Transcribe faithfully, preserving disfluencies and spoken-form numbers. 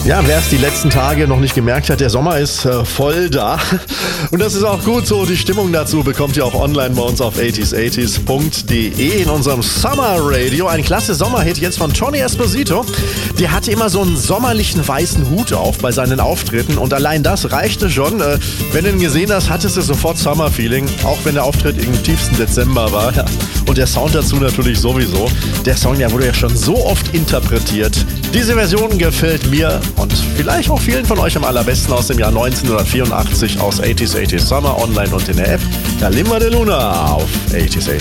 Ja, wer es die letzten Tage noch nicht gemerkt hat, der Sommer ist äh, voll da. Und das ist auch gut so. Die Stimmung dazu bekommt ihr auch online bei uns auf achtziger achtziger punkt de in unserem Summer Radio. Ein klasse Sommerhit jetzt von Tony Esposito. Der hatte immer so einen sommerlichen weißen Hut auf bei seinen Auftritten. Und allein das reichte schon. Äh, wenn du ihn gesehen hast, hattest du sofort Summer-Feeling. Auch wenn der Auftritt im tiefsten Dezember war. Ja. Und der Sound dazu natürlich sowieso. Der Song, der wurde ja schon so oft interpretiert. Diese Version gefällt mir und vielleicht auch vielen von euch am allerbesten aus dem Jahr neunzehnhundertvierundachtzig aus achtziger achtziger Summer online und in der App. Kalimba de Luna auf achtziger achtziger.